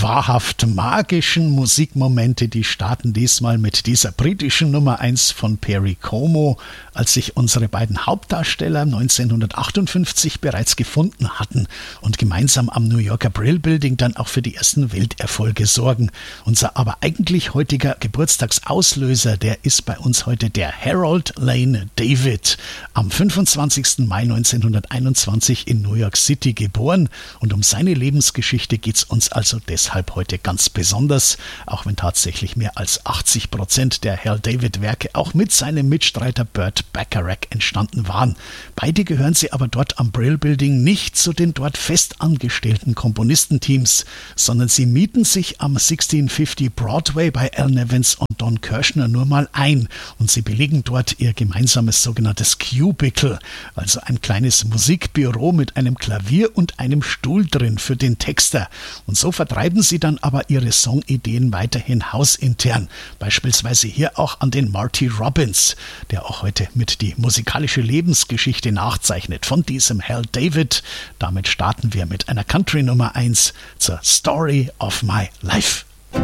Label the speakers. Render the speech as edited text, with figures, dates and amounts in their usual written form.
Speaker 1: wahrhaft magischen Musikmomente, die starten diesmal mit dieser britischen Nummer 1 von Perry Como, als sich unsere beiden Hauptdarsteller 1958 bereits gefunden hatten und gemeinsam am New Yorker Brill Building dann auch für die ersten Welterfolge sorgen. Unser aber eigentlich heutiger Geburtstagsauslöser, der ist bei uns heute der Harold Lane David, am 25. Mai 1921 in New York City geboren, und um seine Lebensgeschichte geht's uns also deshalb heute ganz besonders, auch wenn tatsächlich mehr als 80% der Hal David Werke auch mit seinem Mitstreiter Burt Bacharach entstanden waren. Beide gehören sie aber dort am Brill Building nicht zu den dort festangestellten Komponistenteams, sondern sie mieten sich am 1650 Broadway bei Al Nevins und Don Kirshner nur mal ein, und sie belegen dort ihr gemeinsames sogenanntes Cubicle, also ein kleines Musikbüro mit einem Klavier und einem Stuhl drin für den Texter. Und so vertreiben sie dann aber ihre Songideen weiterhin hausintern, beispielsweise hier auch an den Marty Robbins, der auch heute mit die musikalische Lebensgeschichte nachzeichnet von diesem Hal David. Damit starten wir mit einer Country Nummer 1 zur Story of My Life.